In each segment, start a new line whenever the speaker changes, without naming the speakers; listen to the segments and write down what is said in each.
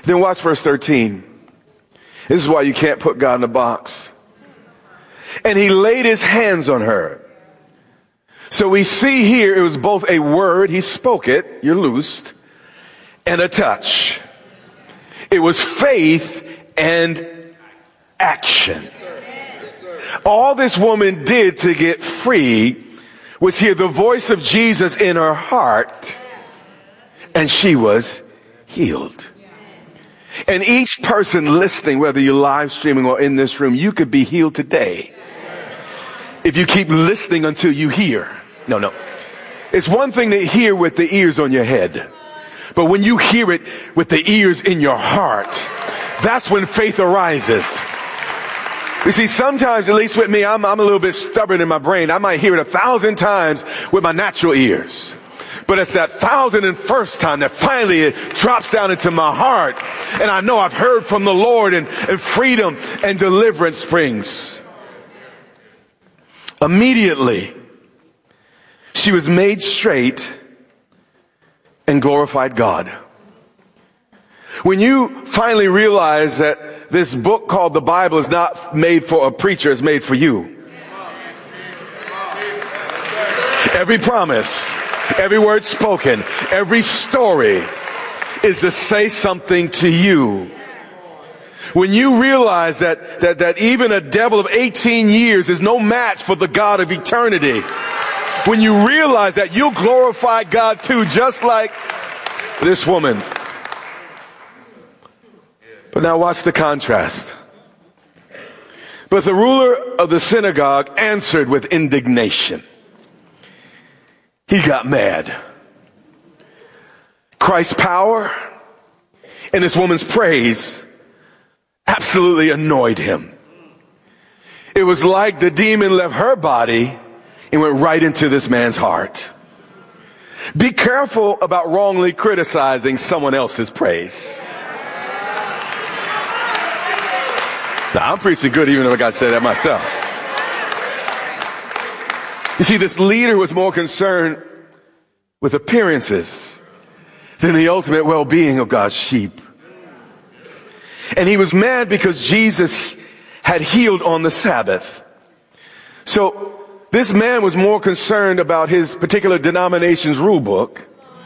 Then watch verse 13. This is why you can't put God in a box. And he laid his hands on her. So we see here it was both a word, he spoke it, you're loosed, and a touch. It was faith and action. All this woman did to get free was hear the voice of Jesus in her heart, and she was healed. And each person listening, whether you're live streaming or in this room, you could be healed today if you keep listening until you hear. No. It's one thing to hear with the ears on your head, but when you hear it with the ears in your heart, that's when faith arises. You see, sometimes, at least with me, I'm a little bit stubborn in my brain. I might hear it 1,000 times with my natural ears. But it's that 1,001st time that finally it drops down into my heart. And I know I've heard from the Lord, and freedom and deliverance springs. Immediately, she was made straight and glorified God. When you finally realize that this book called the Bible is not made for a preacher, it's made for you. Every promise, every word spoken, every story is to say something to you. When you realize that even a devil of 18 years is no match for the God of eternity. When you realize that you'll glorify God too, just like this woman. But now watch the contrast. But the ruler of the synagogue answered with indignation. He got mad. Christ's power and this woman's praise absolutely annoyed him. It was like the demon left her body and went right into this man's heart. Be careful about wrongly criticizing someone else's praise. Now, I'm preaching good even if I got to say that myself. You see, this leader was more concerned with appearances than the ultimate well-being of God's sheep. And he was mad because Jesus had healed on the Sabbath. So this man was more concerned about his particular denomination's rule book,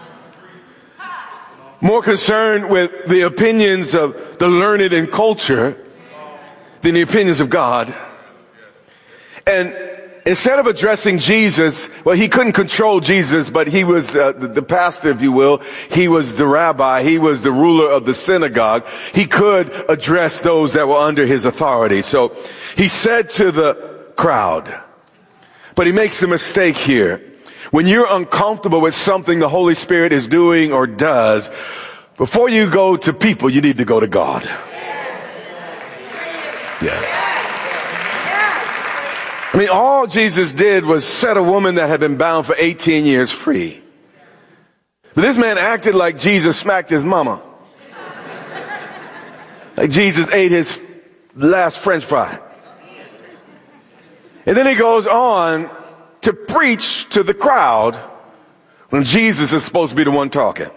more concerned with the opinions of the learned and culture than the opinions of God. And instead of addressing Jesus, well, he couldn't control Jesus, but he was the pastor, if you will. He was the rabbi. He was the ruler of the synagogue. He could address those that were under his authority. So he said to the crowd, but he makes the mistake here. When you're uncomfortable with something the Holy Spirit is doing or does, before you go to people, you need to go to God. Yeah. I mean, all Jesus did was set a woman that had been bound for 18 years free. But this man acted like Jesus smacked his mama. Like Jesus ate his last French fry. And then he goes on to preach to the crowd when Jesus is supposed to be the one talking.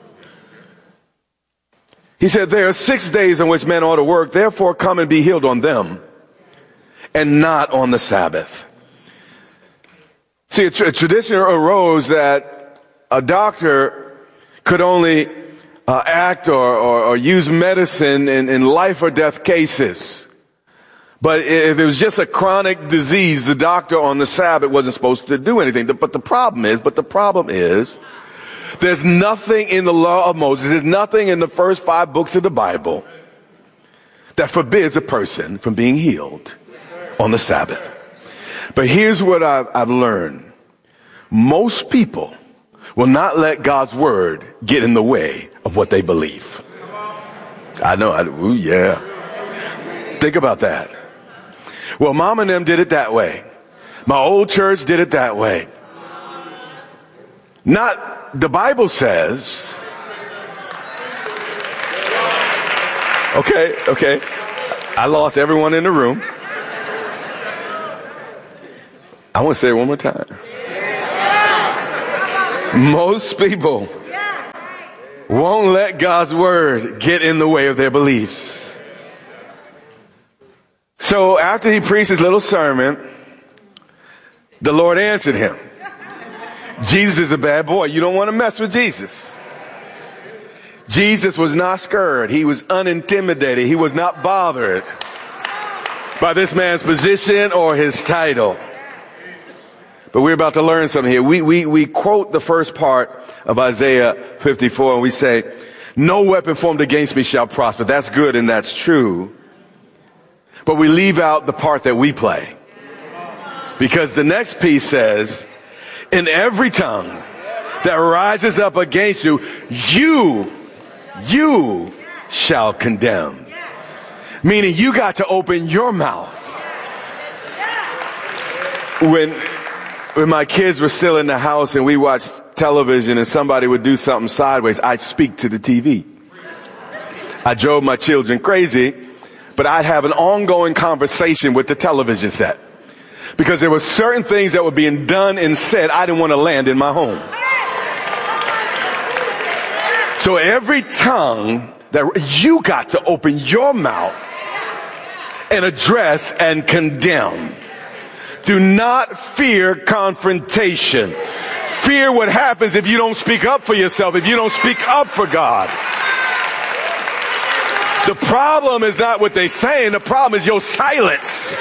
He said, there are 6 days on which men ought to work, therefore come and be healed on them, and not on the Sabbath. See, a tradition arose that a doctor could only act or use medicine in life or death cases. But if it was just a chronic disease, the doctor on the Sabbath wasn't supposed to do anything. But the problem is, there's nothing in the law of Moses, there's nothing in the first 5 books of the Bible that forbids a person from being healed on the Sabbath. But here's what I've learned. Most people will not let God's word get in the way of what they believe. I know. Ooh, yeah. Think about that. Well, mom and them did it that way. My old church did it that way. Not, the Bible says. Okay. I lost everyone in the room. I want to say it one more time. Most people won't let God's word get in the way of their beliefs. So after he preached his little sermon, the Lord answered him. Jesus is a bad boy. You don't want to mess with Jesus. Jesus was not scared. He was unintimidated. He was not bothered by this man's position or his title. But we're about to learn something here. We quote the first part of Isaiah 54 and we say, no weapon formed against me shall prosper. That's good and that's true. But we leave out the part that we play. Because the next piece says, in every tongue that rises up against you, you shall condemn. Meaning you got to open your mouth. When my kids were still in the house and we watched television and somebody would do something sideways, I'd speak to the TV. I drove my children crazy, but I'd have an ongoing conversation with the television set. Because there were certain things that were being done and said I didn't want to land in my home. So every tongue that you got to open your mouth and address and condemn. Do not fear confrontation. Fear what happens if you don't speak up for yourself, if you don't speak up for God. The problem is not what they're saying. The problem is your silence.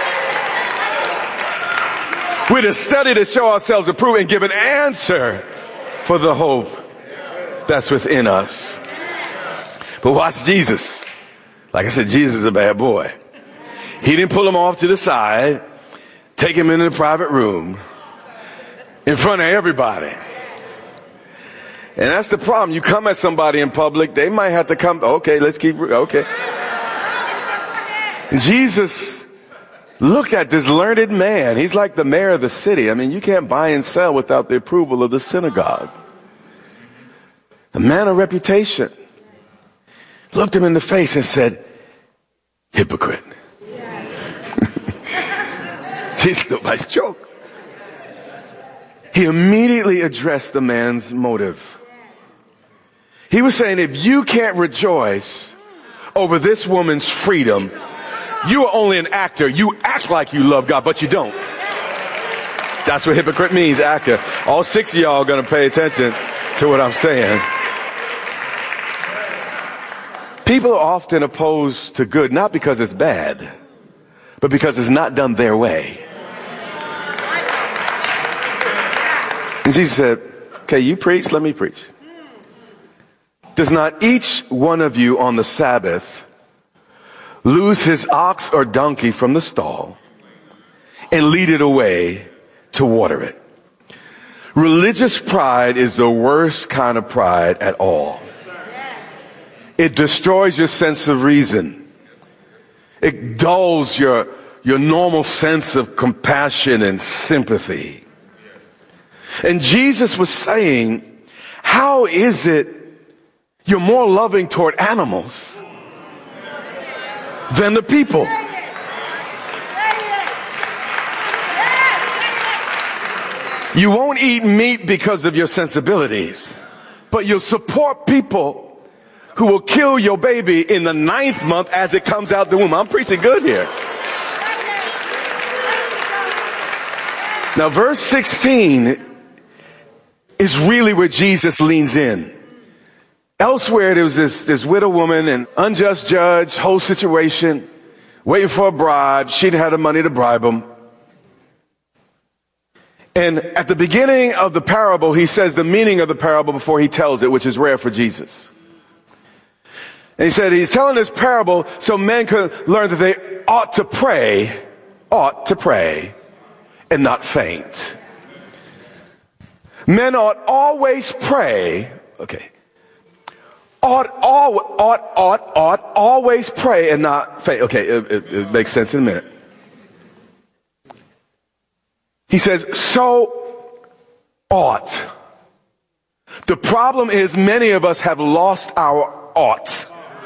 We're to study to show ourselves approved and give an answer for the hope that's within us. But watch Jesus. Like I said, Jesus is a bad boy. He didn't pull him off to the side, take him into the private room in front of everybody. And that's the problem. You come at somebody in public, they might have to come. Okay, let's keep. Okay. Jesus looked at this learned man. He's like the mayor of the city. I mean, you can't buy and sell without the approval of the synagogue. A man of reputation. Looked him in the face and said, hypocrite. Jesus, nobody's joke. He immediately addressed the man's motive. He was saying, if you can't rejoice over this woman's freedom, you are only an actor. You act like you love God, but you don't. That's what hypocrite means, actor. All 6 of y'all are going to pay attention to what I'm saying. People are often opposed to good, not because it's bad, but because it's not done their way. And Jesus said, okay, you preach, let me preach. Does not each one of you on the Sabbath lose his ox or donkey from the stall and lead it away to water it? Religious pride is the worst kind of pride at all. It destroys your sense of reason. It dulls your normal sense of compassion and sympathy. And Jesus was saying, how is it you're more loving toward animals than the people? You won't eat meat because of your sensibilities, but you'll support people who will kill your baby in the 9th month as it comes out the womb. I'm preaching good here. Now, verse 16 is really where Jesus leans in. Elsewhere, there was this widow woman and unjust judge, whole situation, waiting for a bribe. She didn't have the money to bribe him. And at the beginning of the parable, he says the meaning of the parable before he tells it, which is rare for Jesus. And he said he's telling this parable so men could learn that they ought to pray, and not faint. Men ought always pray, okay. Ought always pray and not faint. Okay, it makes sense in a minute. He says, so ought. The problem is many of us have lost our ought.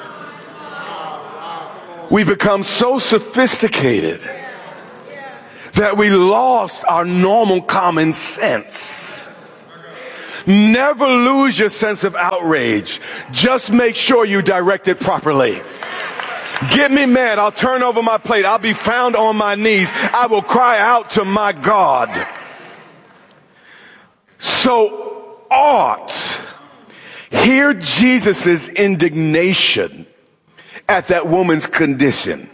We become so sophisticated that we lost our normal common sense. Never lose your sense of outrage. Just make sure you direct it properly. Get me mad, I'll turn over my plate. I'll be found on my knees. I will cry out to my God. So ought. Hear Jesus' indignation at that woman's condition.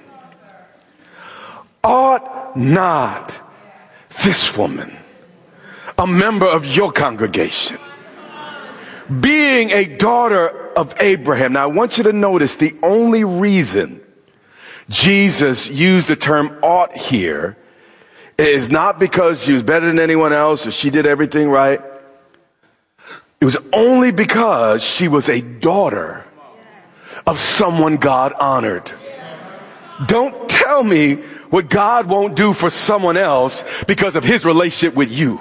Ought not this woman, a member of your congregation, being a daughter of Abraham. Now I want you to notice the only reason Jesus used the term ought here is not because she was better than anyone else or she did everything right. It was only because she was a daughter of someone God honored. Don't tell me what God won't do for someone else because of his relationship with you.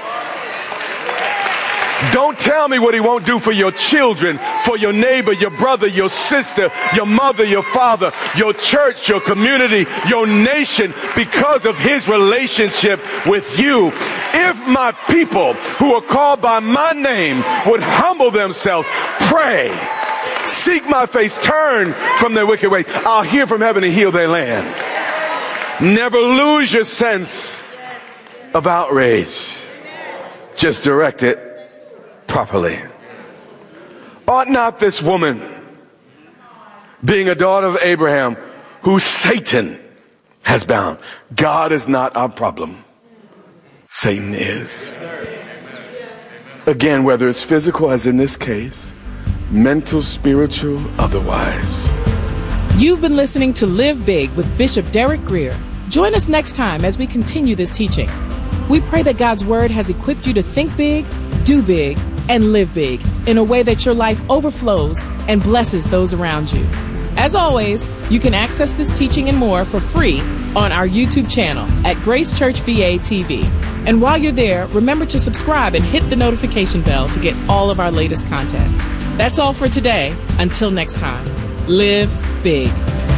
Don't tell me what he won't do for your children, for your neighbor, your brother, your sister, your mother, your father, your church, your community, your nation, because of his relationship with you. If my people who are called by my name would humble themselves, pray, seek my face, turn from their wicked ways, I'll hear from heaven and heal their land. Never lose your sense of outrage. Just direct it properly. Ought not this woman, being a daughter of Abraham, who Satan has bound? God is not our problem. Satan is. Again, whether it's physical, as in this case, mental, spiritual, otherwise.
You've been listening to Live Big with Bishop Derek Grier. Join us next time as we continue this teaching. We pray that God's Word has equipped you to think big, do big, and live big in a way that your life overflows and blesses those around you. As always, you can access this teaching and more for free on our YouTube channel at Grace Church VA TV. And while you're there, remember to subscribe and hit the notification bell to get all of our latest content. That's all for today. Until next time, live big.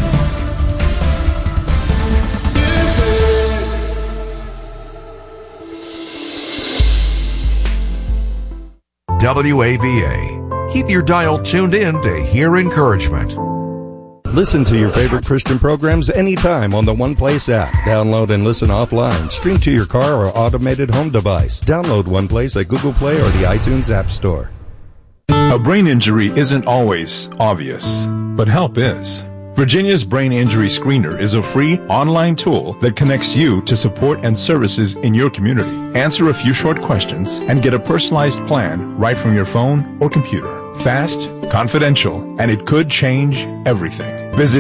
WAVA. Keep your dial tuned in to hear encouragement.
Listen to your favorite Christian programs anytime on the One Place app. Download and listen offline. Stream to your car or automated home device. Download One Place at Google Play or the iTunes App Store.
A brain injury isn't always obvious, but help is. Virginia's Brain Injury Screener is a free online tool that connects you to support and services in your community. Answer a few short questions and get a personalized plan right from your phone or computer. Fast, confidential, and it could change everything. Visit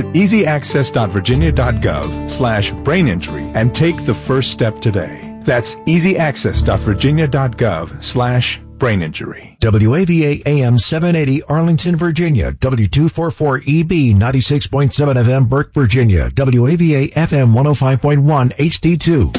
easyaccess.virginia.gov/braininjury and take the first step today. That's easyaccess.virginia.gov/braininjury. WAVA AM 780 Arlington, Virginia. W244EB 96.7 FM Burke, Virginia. WAVA FM 105.1 HD2.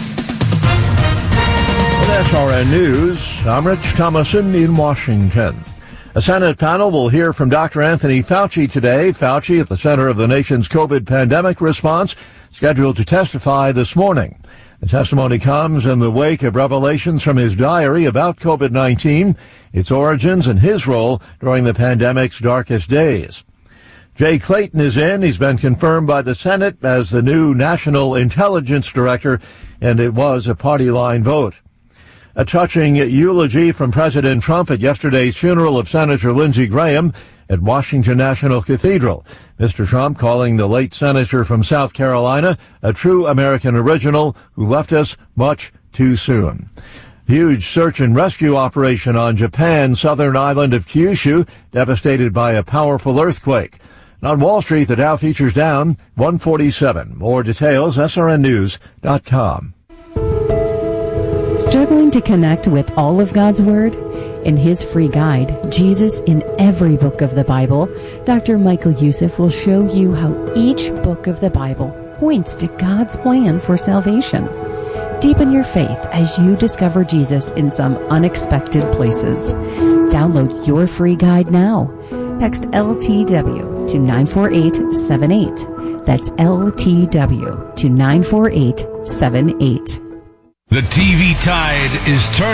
With SRN News, I'm Rich Thomason in Washington. A Senate panel will hear from Dr. Anthony Fauci today. Fauci, at the center of the nation's COVID pandemic response, scheduled to testify this morning. The testimony comes in the wake of revelations from his diary about COVID-19, its origins, and his role during the pandemic's darkest days. Jay Clayton is in. He's been confirmed by the Senate as the new National Intelligence Director, and it was a party line vote. A touching eulogy from President Trump at yesterday's funeral of Senator Lindsey Graham at Washington National Cathedral. Mr. Trump calling the late senator from South Carolina a true American original who left us much too soon. Huge search and rescue operation on Japan's southern island of Kyushu, devastated by a powerful earthquake. And on Wall Street, the Dow features down 147. More details, srnnews.com.
Struggling to connect with all of God's Word? In his free guide, Jesus in Every Book of the Bible, Dr. Michael Youssef will show you how each book of the Bible points to God's plan for salvation. Deepen your faith as you discover Jesus in some unexpected places. Download your free guide now. Text LTW to 94878. That's LTW to 94878.
The TV tide is turning.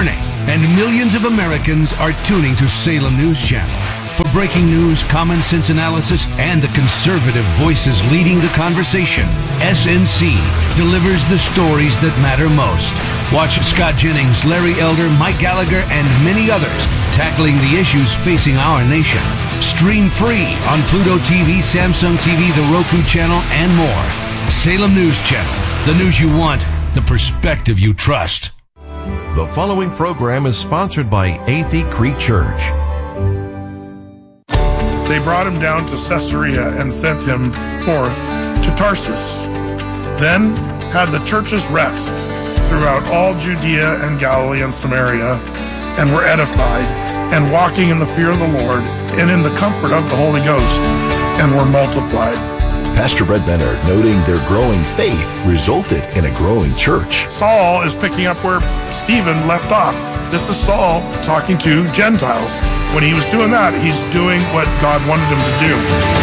and millions of Americans are tuning to Salem News Channel. For breaking news, common sense analysis, and the conservative voices leading the conversation, SNC delivers the stories that matter most. Watch Scott Jennings, Larry Elder, Mike Gallagher, and many others tackling the issues facing our nation. Stream free on Pluto TV, Samsung TV, the Roku channel, and more. Salem News Channel. The news you want, the perspective you trust.
The following program is sponsored by Athey Creek Church.
They brought him down to Caesarea and sent him forth to Tarsus. Then had the churches rest throughout all Judea and Galilee and Samaria, and were edified, and walking in the fear of the Lord, and in the comfort of the Holy Ghost, and were multiplied.
Pastor Brett Bennett noting their growing faith resulted in a growing church.
Saul is picking up where Stephen left off. This is Saul talking to Gentiles. When he was doing that, he's doing what God wanted him to do.